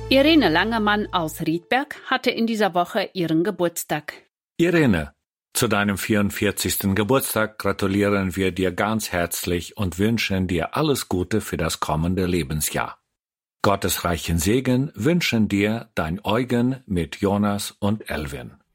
Irene Langemann aus Riedberg hatte in dieser Woche ihren Geburtstag. Irene, zu deinem 44. Geburtstag gratulieren wir dir ganz herzlich und wünschen dir alles Gute für das kommende Lebensjahr. Gottes reichen Segen wünschen dir dein Eugen mit Jonas und Elvin.